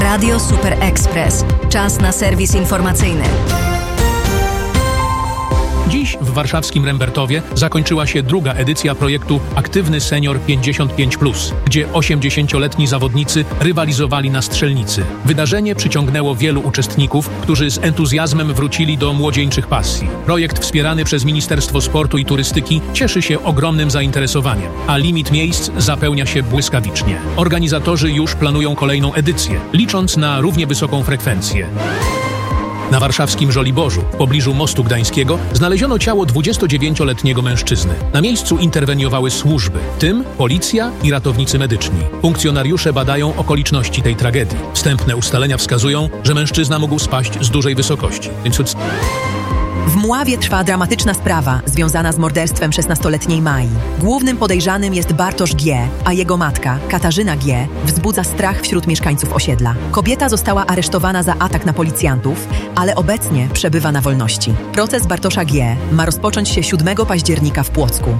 Radio Super Express. Czas na serwis informacyjny. Dziś w warszawskim Rembertowie zakończyła się druga edycja projektu Aktywny Senior 55+, gdzie 80-letni zawodnicy rywalizowali na strzelnicy. Wydarzenie przyciągnęło wielu uczestników, którzy z entuzjazmem wrócili do młodzieńczych pasji. Projekt wspierany przez Ministerstwo Sportu i Turystyki cieszy się ogromnym zainteresowaniem, a limit miejsc zapełnia się błyskawicznie. Organizatorzy już planują kolejną edycję, licząc na równie wysoką frekwencję. Na warszawskim Żoliborzu, w pobliżu Mostu Gdańskiego, znaleziono ciało 29-letniego mężczyzny. Na miejscu interweniowały służby, w tym policja i ratownicy medyczni. Funkcjonariusze badają okoliczności tej tragedii. Wstępne ustalenia wskazują, że mężczyzna mógł spaść z dużej wysokości. W Mławie trwa dramatyczna sprawa związana z morderstwem 16-letniej Mai. Głównym podejrzanym jest Bartosz G., a jego matka, Katarzyna G., wzbudza strach wśród mieszkańców osiedla. Kobieta została aresztowana za atak na policjantów, ale obecnie przebywa na wolności. Proces Bartosza G. ma rozpocząć się 7 października w Płocku.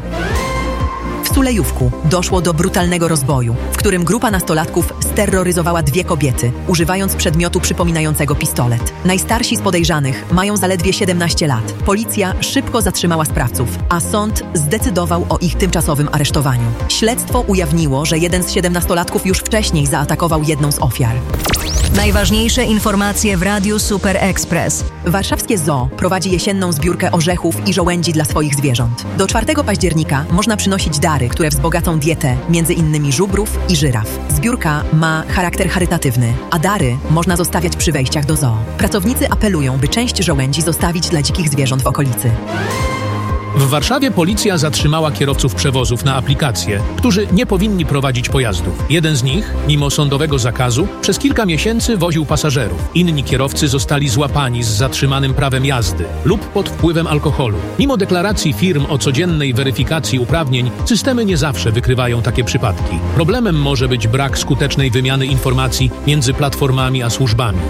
W Sulejówku doszło do brutalnego rozboju, w którym grupa nastolatków sterroryzowała 2 kobiety, używając przedmiotu przypominającego pistolet. Najstarsi z podejrzanych mają zaledwie 17 lat. Policja szybko zatrzymała sprawców, a sąd zdecydował o ich tymczasowym aresztowaniu. Śledztwo ujawniło, że jeden z 17-latków już wcześniej zaatakował jedną z ofiar. Najważniejsze informacje w Radiu Super Express. Warszawskie Zoo prowadzi jesienną zbiórkę orzechów i żołędzi dla swoich zwierząt. Do 4 października można przynosić dary, które wzbogacą dietę, między innymi żubrów i żyraf. Zbiórka ma charakter charytatywny, a dary można zostawiać przy wejściach do zoo. Pracownicy apelują, by część żołędzi zostawić dla dzikich zwierząt w okolicy. W Warszawie policja zatrzymała kierowców przewozów na aplikację, którzy nie powinni prowadzić pojazdów. Jeden z nich, mimo sądowego zakazu, przez kilka miesięcy woził pasażerów. Inni kierowcy zostali złapani z zatrzymanym prawem jazdy lub pod wpływem alkoholu. Mimo deklaracji firm o codziennej weryfikacji uprawnień, systemy nie zawsze wykrywają takie przypadki. Problemem może być brak skutecznej wymiany informacji między platformami a służbami.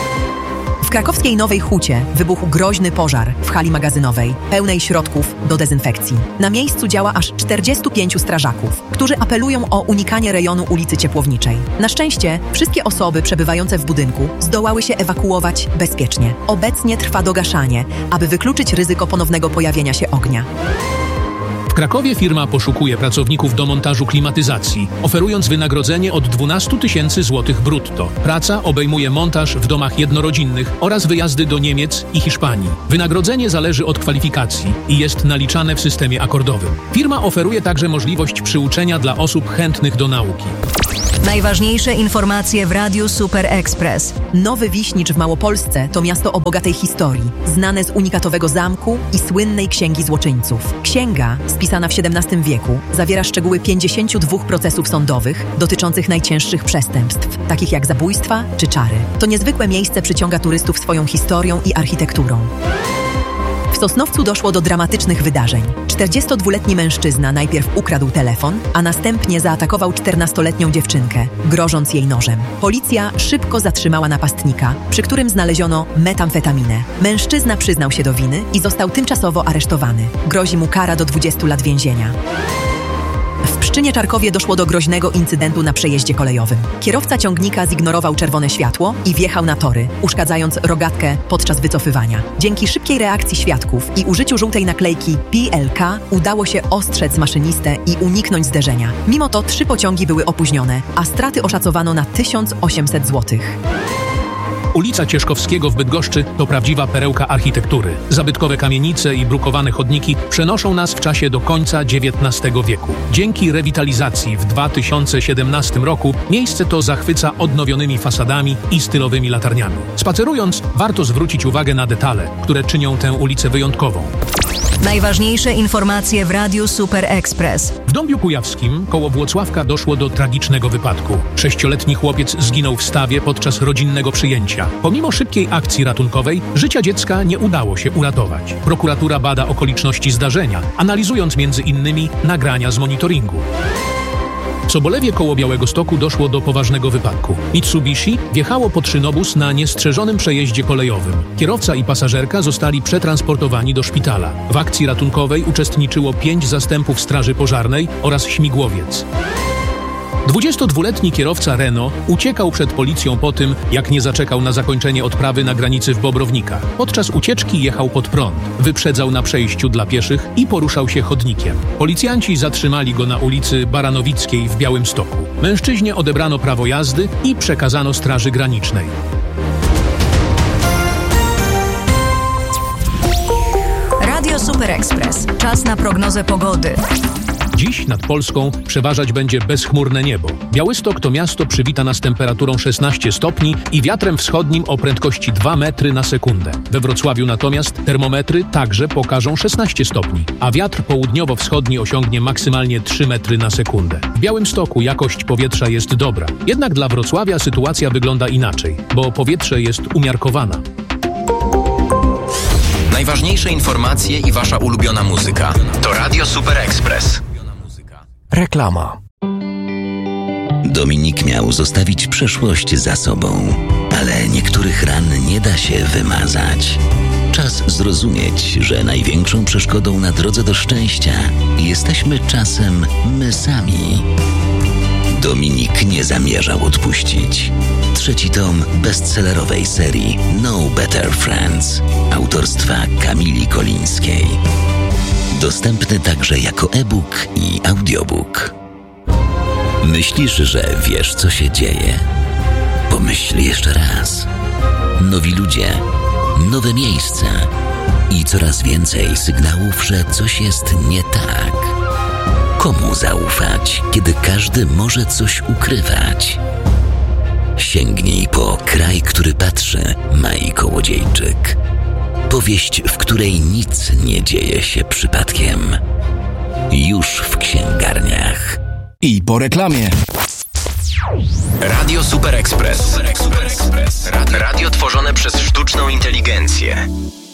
W krakowskiej Nowej Hucie wybuchł groźny pożar w hali magazynowej, pełnej środków do dezynfekcji. Na miejscu działa aż 45 strażaków, którzy apelują o unikanie rejonu ulicy Ciepłowniczej. Na szczęście wszystkie osoby przebywające w budynku zdołały się ewakuować bezpiecznie. Obecnie trwa dogaszanie, aby wykluczyć ryzyko ponownego pojawienia się ognia. W Krakowie firma poszukuje pracowników do montażu klimatyzacji, oferując wynagrodzenie od 12 000 złotych brutto. Praca obejmuje montaż w domach jednorodzinnych oraz wyjazdy do Niemiec i Hiszpanii. Wynagrodzenie zależy od kwalifikacji i jest naliczane w systemie akordowym. Firma oferuje także możliwość przyuczenia dla osób chętnych do nauki. Najważniejsze informacje w Radiu Super Express. Nowy Wiśnicz w Małopolsce to miasto o bogatej historii, znane z unikatowego zamku i słynnej Księgi Złoczyńców. Księga, spisana w XVII wieku, zawiera szczegóły 52 procesów sądowych dotyczących najcięższych przestępstw, takich jak zabójstwa czy czary. To niezwykłe miejsce przyciąga turystów swoją historią i architekturą. W Sosnowcu doszło do dramatycznych wydarzeń. 42-letni mężczyzna najpierw ukradł telefon, a następnie zaatakował 14-letnią dziewczynkę, grożąc jej nożem. Policja szybko zatrzymała napastnika, przy którym znaleziono metamfetaminę. Mężczyzna przyznał się do winy i został tymczasowo aresztowany. Grozi mu kara do 20 lat więzienia. W Pszczynie-Czarkowie doszło do groźnego incydentu na przejeździe kolejowym. Kierowca ciągnika zignorował czerwone światło i wjechał na tory, uszkadzając rogatkę podczas wycofywania. Dzięki szybkiej reakcji świadków i użyciu żółtej naklejki PLK udało się ostrzec maszynistę i uniknąć zderzenia. Mimo to 3 pociągi były opóźnione, a straty oszacowano na 1800 zł. Ulica Cieszkowskiego w Bydgoszczy to prawdziwa perełka architektury. Zabytkowe kamienice i brukowane chodniki przenoszą nas w czasie do końca XIX wieku. Dzięki rewitalizacji w 2017 roku miejsce to zachwyca odnowionymi fasadami i stylowymi latarniami. Spacerując, warto zwrócić uwagę na detale, które czynią tę ulicę wyjątkową. Najważniejsze informacje w Radiu Super Express. W Dąbiu Kujawskim, koło Włocławka, doszło do tragicznego wypadku. 6-letni chłopiec zginął w stawie podczas rodzinnego przyjęcia. Pomimo szybkiej akcji ratunkowej, życia dziecka nie udało się uratować. Prokuratura bada okoliczności zdarzenia, analizując m.in. nagrania z monitoringu. W Sobolewie koło Białegostoku doszło do poważnego wypadku. Mitsubishi wjechało pod szynobus na niestrzeżonym przejeździe kolejowym. Kierowca i pasażerka zostali przetransportowani do szpitala. W akcji ratunkowej uczestniczyło 5 zastępów straży pożarnej oraz śmigłowiec. 22-letni kierowca Renault uciekał przed policją po tym, jak nie zaczekał na zakończenie odprawy na granicy w Bobrownikach. Podczas ucieczki jechał pod prąd, wyprzedzał na przejściu dla pieszych i poruszał się chodnikiem. Policjanci zatrzymali go na ulicy Baranowickiej w Białymstoku. Mężczyźnie odebrano prawo jazdy i przekazano Straży Granicznej. Radio Super Express. Czas na prognozę pogody. Dziś nad Polską przeważać będzie bezchmurne niebo. Białystok to miasto przywita nas temperaturą 16 stopni i wiatrem wschodnim o prędkości 2 metry na sekundę. We Wrocławiu natomiast termometry także pokażą 16 stopni, a wiatr południowo-wschodni osiągnie maksymalnie 3 metry na sekundę. W Białymstoku jakość powietrza jest dobra. Jednak dla Wrocławia sytuacja wygląda inaczej, bo powietrze jest umiarkowana. Najważniejsze informacje i wasza ulubiona muzyka to Radio Super Express. Reklama. Dominik miał zostawić przeszłość za sobą, ale niektórych ran nie da się wymazać. Czas zrozumieć, że największą przeszkodą na drodze do szczęścia jesteśmy czasem my sami. Dominik nie zamierzał odpuścić. 3. tom bestsellerowej serii No Better Friends autorstwa Kamili Kolińskiej. Dostępny także jako e-book i audiobook. Myślisz, że wiesz, co się dzieje? Pomyśl jeszcze raz. Nowi ludzie, nowe miejsca i coraz więcej sygnałów, że coś jest nie tak. Komu zaufać, kiedy każdy może coś ukrywać? Sięgnij po Kraj, który patrzy, Mai Kołodziejczyk. Powieść, w której nic nie dzieje się przypadkiem. Już w księgarniach. I po reklamie. Radio Super Express. Radio tworzone przez sztuczną inteligencję.